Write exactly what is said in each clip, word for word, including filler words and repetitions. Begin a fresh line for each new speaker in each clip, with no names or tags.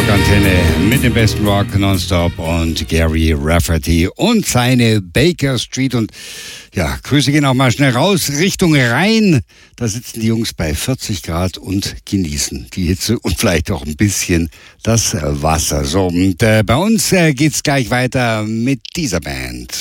Rockantenne mit dem besten Rock nonstop und Gary Rafferty und seine Baker Street. Und ja, Grüße gehen auch mal schnell raus Richtung Rhein. Da sitzen die Jungs bei vierzig Grad und genießen die Hitze und vielleicht auch ein bisschen das Wasser. So, und äh, bei uns äh, geht's gleich weiter mit dieser Band.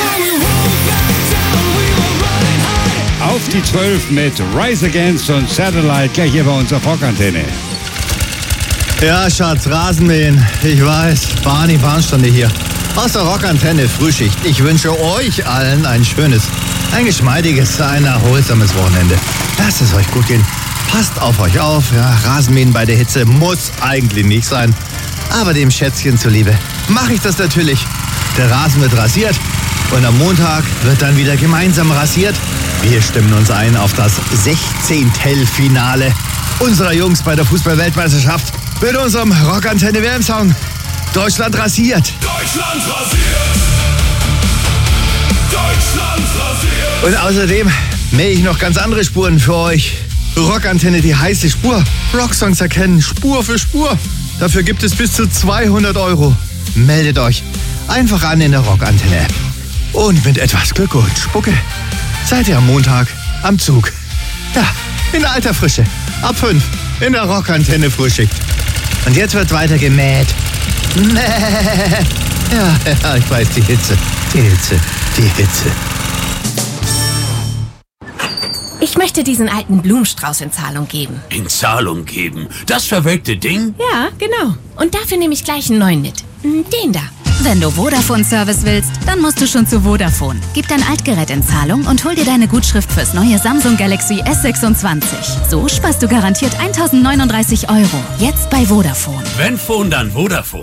Auf die zwölf mit Rise Against und Satellite gleich hier bei uns auf Rockantenne.
Ja, Schatz, Rasenmähen. Ich weiß, Barney Barnstunde hier. Aus der Rockantenne Frühschicht. Ich wünsche euch allen ein schönes, ein geschmeidiges, ein erholsames Wochenende. Lasst es euch gut gehen. Passt auf euch auf. Ja, Rasenmähen bei der Hitze muss eigentlich nicht sein. Aber dem Schätzchen zuliebe mache ich das natürlich. Der Rasen wird rasiert und am Montag wird dann wieder gemeinsam rasiert. Wir stimmen uns ein auf das sechzehntel-Finale unserer Jungs bei der Fußball-Weltmeisterschaft mit unserem Rockantenne-W M-Song Deutschland rasiert.
Deutschland rasiert. Deutschland rasiert.
Und außerdem mähe ich noch ganz andere Spuren für euch. Rockantenne, die heiße Spur. Rocksongs erkennen, Spur für Spur. Dafür gibt es bis zu zweihundert Euro. Meldet euch einfach an in der Rockantenne-App. Und mit etwas Glück und Spucke seid ihr am Montag am Zug. Ja, in alter Frische. Ab fünf in der Rockantenne Frühschicht. Und jetzt wird weiter gemäht. Mäh. Ja, ja, ich weiß, die Hitze, die Hitze, die Hitze.
Ich möchte diesen alten Blumenstrauß in Zahlung geben.
In Zahlung geben? Das verwelkte Ding?
Ja, genau. Und dafür nehme ich gleich einen neuen mit. Den da.
Wenn du Vodafone-Service willst, dann musst du schon zu Vodafone. Gib dein Altgerät in Zahlung und hol dir deine Gutschrift fürs neue Samsung Galaxy S sechsundzwanzig. So sparst du garantiert tausendneununddreißig Euro. Jetzt bei Vodafone.
Wenn Phone, dann Vodafone.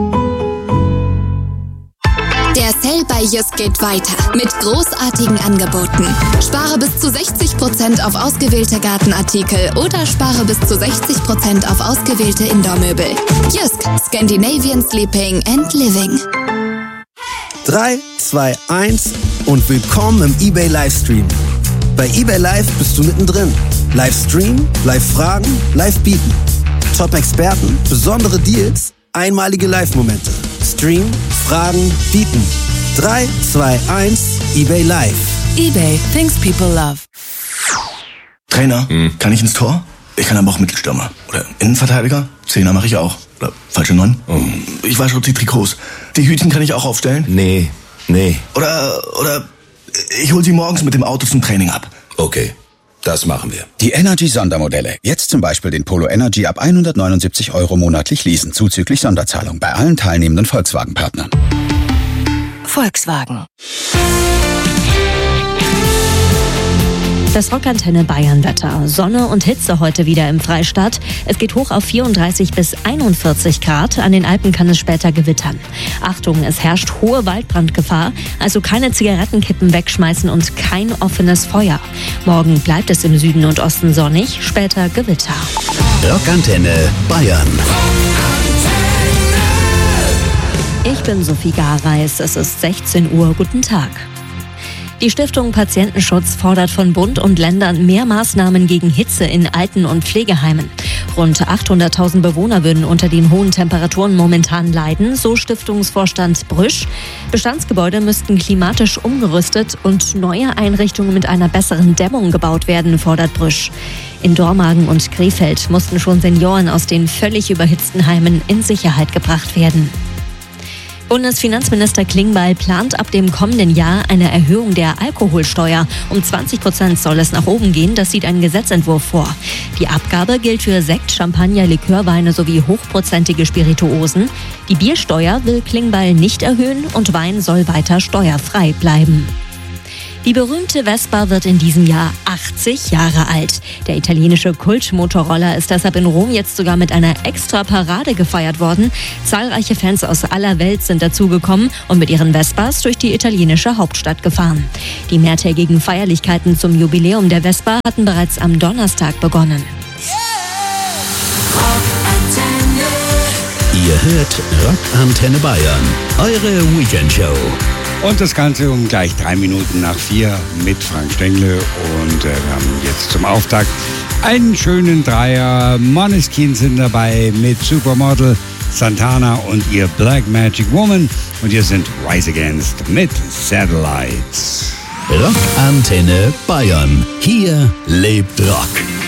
Der Sale bei Jysk geht weiter mit großartigen Angeboten. Spare bis zu sechzig Prozent auf ausgewählte Gartenartikel oder spare bis zu sechzig Prozent auf ausgewählte Indoor-Möbel. Jysk, Scandinavian Sleeping and Living.
drei, zwei, eins und willkommen im eBay Livestream. Bei eBay Live bist du mittendrin. Livestream, Live-Fragen, Live-Bieten. Top-Experten, besondere Deals, einmalige Live-Momente. Stream, Fragen, Bieten. drei, zwei, eins, eBay Live.
eBay, things people love.
Trainer, hm. kann ich ins Tor? Ich kann aber auch Mittelstürmer. Oder Innenverteidiger? Zehner mache ich auch. Oder falsche Neun? Oh. Ich wasche die Trikots. Die Hütchen kann ich auch aufstellen?
Nee, nee.
Oder, oder ich hol sie morgens mit dem Auto zum Training ab.
Okay, das machen wir.
Die Energy-Sondermodelle. Jetzt zum Beispiel den Polo Energy ab hundertneunundsiebzig Euro monatlich leasen, zuzüglich Sonderzahlung bei allen teilnehmenden Volkswagen-Partnern.
Volkswagen.
Das Rockantenne Bayern-Wetter. Sonne und Hitze heute wieder im Freistaat. Es geht hoch auf vierunddreißig bis einundvierzig Grad. An den Alpen kann es später gewittern. Achtung, es herrscht hohe Waldbrandgefahr. Also keine Zigarettenkippen wegschmeißen und kein offenes Feuer. Morgen bleibt es im Süden und Osten sonnig, später Gewitter.
Rockantenne Bayern.
Ich bin Sophie Gareis. Es ist sechzehn Uhr. Guten Tag. Die Stiftung Patientenschutz fordert von Bund und Ländern mehr Maßnahmen gegen Hitze in Alten- und Pflegeheimen. Rund achthunderttausend Bewohner würden unter den hohen Temperaturen momentan leiden, so Stiftungsvorstand Brüsch. Bestandsgebäude müssten klimatisch umgerüstet und neue Einrichtungen mit einer besseren Dämmung gebaut werden, fordert Brüsch. In Dormagen und Krefeld mussten schon Senioren aus den völlig überhitzten Heimen in Sicherheit gebracht werden. Bundesfinanzminister Klingbeil plant ab dem kommenden Jahr eine Erhöhung der Alkoholsteuer. Um zwanzig Prozent soll es nach oben gehen, das sieht ein Gesetzentwurf vor. Die Abgabe gilt für Sekt, Champagner, Likörweine sowie hochprozentige Spirituosen. Die Biersteuer will Klingbeil nicht erhöhen und Wein soll weiter steuerfrei bleiben. Die berühmte Vespa wird in diesem Jahr achtzig Jahre alt. Der italienische Kultmotorroller ist deshalb in Rom jetzt sogar mit einer extra Parade gefeiert worden. Zahlreiche Fans aus aller Welt sind dazugekommen und mit ihren Vespas durch die italienische Hauptstadt gefahren. Die mehrtägigen Feierlichkeiten zum Jubiläum der Vespa hatten bereits am Donnerstag begonnen.
Ihr hört Rockantenne Bayern, eure Weekendshow.
Und das Ganze um gleich drei Minuten nach vier mit Frank Stengle. Und äh, wir haben jetzt zum Auftakt einen schönen Dreier. Måneskin sind dabei mit Supermodel. Santana und ihr Black Magic Woman. Und hier sind Rise Against mit Satellites.
Rockantenne Bayern. Hier lebt Rock.